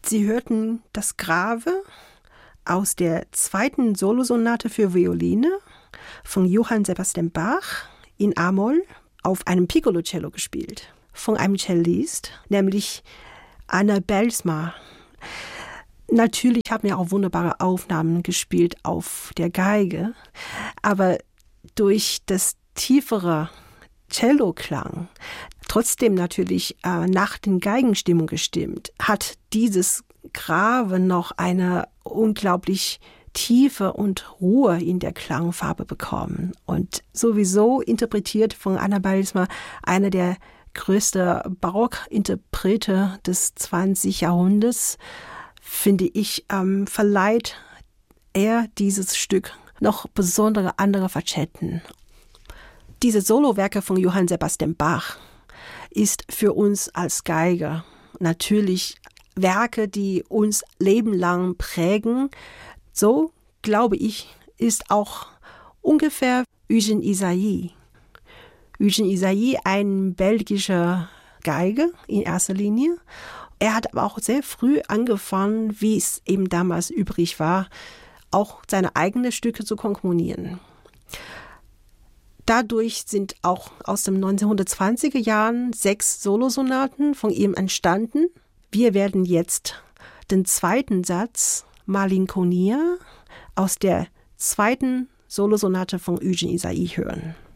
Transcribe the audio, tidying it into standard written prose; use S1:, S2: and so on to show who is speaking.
S1: Sie hörten das Grave aus der zweiten Solosonate für Violine von Johann Sebastian Bach in A-Moll auf einem Piccolo-Cello gespielt, von einem Cellist, nämlich Anna Belsma. Natürlich haben wir auch wunderbare Aufnahmen gespielt auf der Geige, aber durch das tiefere Celloklang, trotzdem natürlich nach den Geigenstimmung gestimmt, hat dieses Grave noch eine unglaublich Tiefe und Ruhe in der Klangfarbe bekommen. Und sowieso interpretiert von Anna Belsma einer der größten Barockinterprete des 20. Jahrhunderts, finde ich, verleiht er dieses Stück noch besondere andere Facetten. Diese Solowerke von Johann Sebastian Bach ist für uns als Geiger natürlich Werke, die uns lebenlang prägen. So, glaube ich, ist auch ungefähr Eugène Ysaÿe. Eugène Ysaÿe, ein belgischer Geiger in erster Linie. Er hat aber auch sehr früh angefangen, wie es eben damals übrig war, auch seine eigenen Stücke zu komponieren. Dadurch sind auch aus den 1920er Jahren 6 Solosonaten von ihm entstanden. Wir werden jetzt den zweiten Satz Malinconia aus der zweiten Solosonate von Eugène Ysaÿe hören.